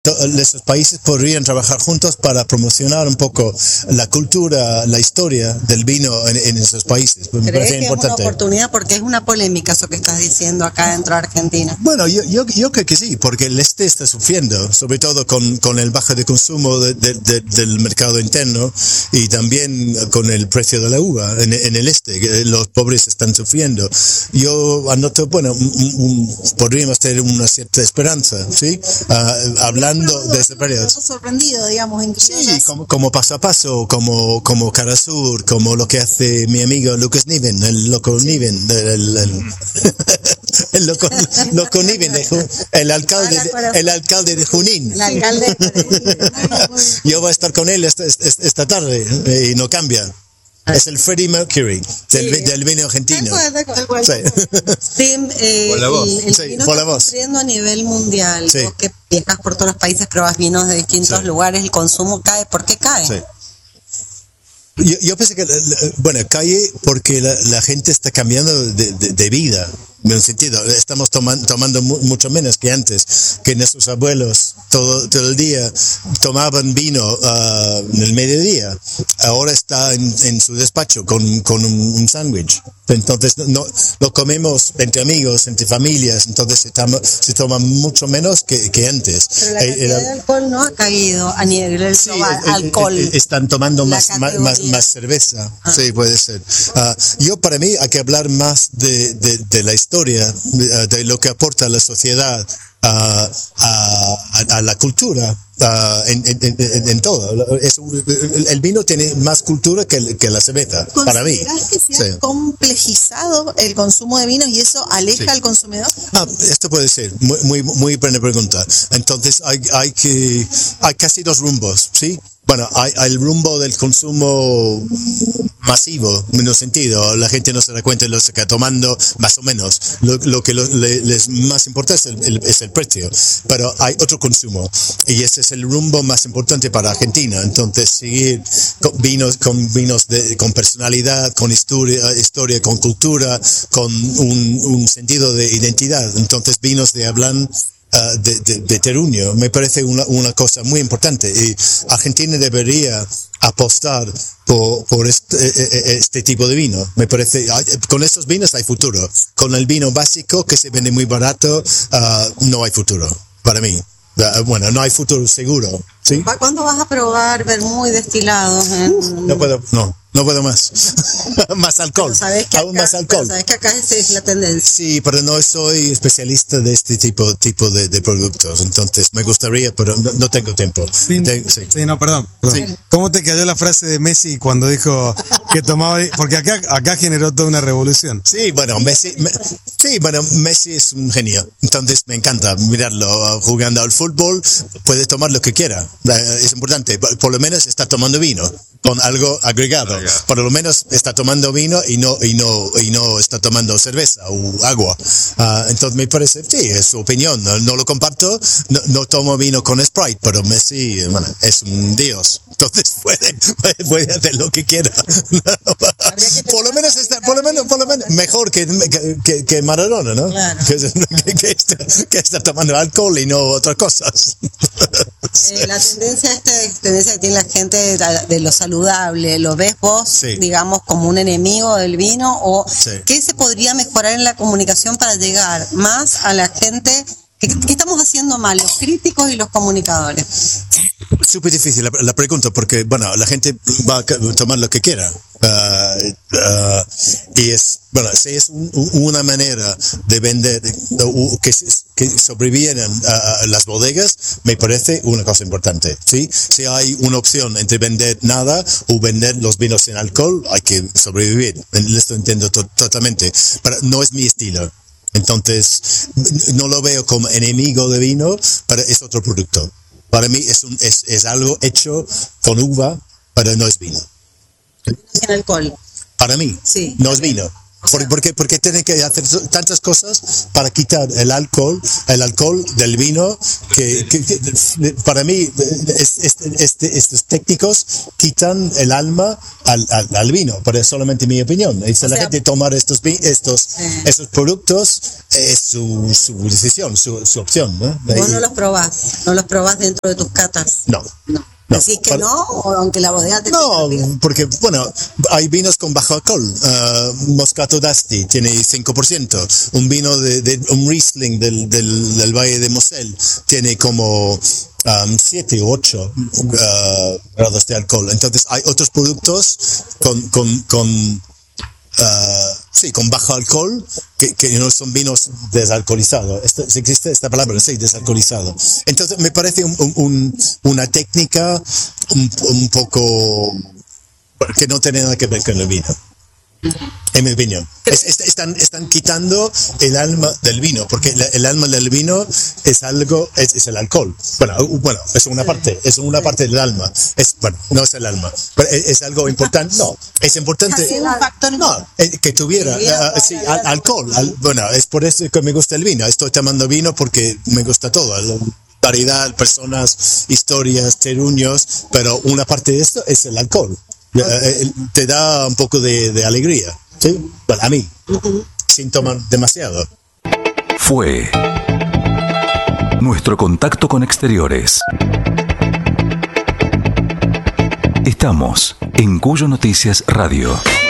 Esos países podrían trabajar juntos para promocionar un poco la cultura, la historia del vino en esos países. Me parece importante. Es una oportunidad porque es una polémica eso que estás diciendo acá dentro de Argentina. Bueno, yo creo que sí, porque el este está sufriendo, sobre todo con el baja de consumo del mercado interno y también con el precio de la uva en el este. Los pobres están sufriendo. Yo anoto, bueno, podríamos tener una cierta esperanza, ¿sí? Hablando de ese periodo. Sorprendido, digamos, sí, como paso a paso, como Carasur, como lo que hace mi amigo Lucas Niven, el loco Niven, el loco Niven, el alcalde de Junín. El alcalde de Junín. Yo voy a estar con él esta tarde y no cambia. Es el Freddie Mercury del vino argentino. Sí. Tim, el vino está sufriendo a nivel mundial. Sí. Vos que viajas por todos los países, pruebas vinos de distintos lugares, el consumo cae. ¿Por qué cae? Sí. Yo pensé que, bueno, cae porque la gente está cambiando de vida. En un sentido, estamos tomando mucho menos que antes, que nuestros abuelos todo el día tomaban vino en el mediodía. Ahora está en su despacho con un sándwich. Entonces no lo comemos entre amigos, entre familias. Entonces se toma mucho menos que antes. Pero la cantidad de alcohol no ha caído a nivel global. Alcohol. Están tomando más cerveza. Sí, puede ser. Yo, para mí, hay que hablar más de la historia, de lo que aporta la sociedad a la cultura, en todo. El vino tiene más cultura que la cerveza, para mí. ¿Considerás que se ha complejizado el consumo de vinos y eso aleja al consumidor? Esto puede ser, muy buena pregunta. Entonces hay casi dos rumbos, ¿sí? Bueno, hay el rumbo del consumo masivo, en un sentido. La gente no se da cuenta de lo que está tomando, más o menos. Lo que les más importa es el precio. Pero hay otro consumo. Y ese es el rumbo más importante para Argentina. Entonces, seguir con vinos con personalidad, con historia, con cultura, con un sentido de identidad. Entonces, vinos de hablan de terruño, me parece una cosa muy importante, y Argentina debería apostar por este tipo de vino. Me parece, con estos vinos hay futuro. Con el vino básico que se vende muy barato, no hay futuro, para mí. Bueno, no hay futuro seguro, ¿sí? ¿Cuándo vas a probar vermut destilado? No puedo más. Más alcohol. Aún más alcohol. Sabes que acá esa es la tendencia. Sí, pero no soy especialista de este tipo de productos. Entonces me gustaría, pero no tengo tiempo. Sí, perdón. Sí. ¿Cómo te cayó la frase de Messi cuando dijo que tomaba? Porque acá generó toda una revolución. Sí, bueno, Messi es un genio. Entonces me encanta mirarlo jugando al fútbol. Puede tomar lo que quiera. Es importante. Por lo menos está tomando vino con algo agregado. Por lo menos está tomando vino y no está tomando cerveza o agua. Entonces me parece, sí, es su opinión. No lo comparto. No tomo vino con Sprite, pero Messi, bueno, es un dios. Entonces puede hacer lo que quiera. Por lo menos mejor que Maradona, ¿no? Claro. Que está tomando alcohol y no otras cosas. La tendencia que tiene la gente de lo saludable, ¿lo ves vos, digamos, como un enemigo del vino? ¿O qué se podría mejorar en la comunicación para llegar más a la gente? ¿Qué estamos haciendo mal, los críticos y los comunicadores? Súper difícil la pregunta, porque, bueno, la gente va a tomar lo que quiera. Y es una manera de vender que sobrevivan a las bodegas, me parece una cosa importante, ¿sí? Si hay una opción entre vender nada o vender los vinos sin alcohol, hay que sobrevivir. Esto entiendo totalmente, pero no es mi estilo. Entonces, no lo veo como enemigo de vino, pero es otro producto. Para mí es algo hecho con uva, pero no es vino. Sin alcohol. Para mí, no es vino. Porque tienen que hacer tantas cosas para quitar el alcohol del vino, que para mí estos técnicos quitan el alma al vino, pero es solamente mi opinión. Y si la gente tomar esos productos, es su decisión, su opción, ¿no? Vos no los probás dentro de tus catas. No. ¿Decís que no? ¿O aunque la bodega te... No, porque, bueno, hay vinos con bajo alcohol. Moscato d'Asti tiene 5%. Un vino un Riesling del Valle de Mosel tiene como 7 u 8 grados de alcohol. Entonces, hay otros productos con bajo alcohol que no son vinos desalcoholizados. Existe esta palabra, sí, desalcoholizado. Entonces me parece una técnica un poco que no tiene nada que ver con el vino, en mi opinión. Están quitando el alma del vino, porque el alma del vino es el alcohol. Bueno, es una parte del alma. No es el alma, pero es algo importante. No, es importante. Que tuviera alcohol. Bueno, es por eso que me gusta el vino. Estoy tomando vino porque me gusta todo. Variedad, personas, historias, terruños, pero una parte de esto es el alcohol. Te da un poco de alegría, ¿sí? Bueno, a mí, sin tomar demasiado. Fue nuestro contacto con exteriores. Estamos en Cuyo Noticias Radio.